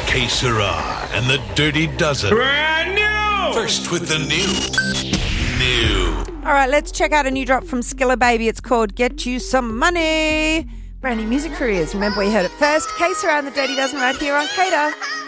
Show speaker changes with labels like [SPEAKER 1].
[SPEAKER 1] Que Sera and the Dirty Dozen.
[SPEAKER 2] Brand new!
[SPEAKER 1] First with the new.
[SPEAKER 3] All right, let's check out a new drop from Skilla Baby. It's called Get You Some Money. Brand new music careers. Remember, we heard it first. Que Sera and the Dirty Dozen right here on Cater.